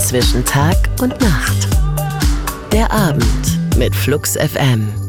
zwischen Tag und Nacht. Der Abend mit Flux FM.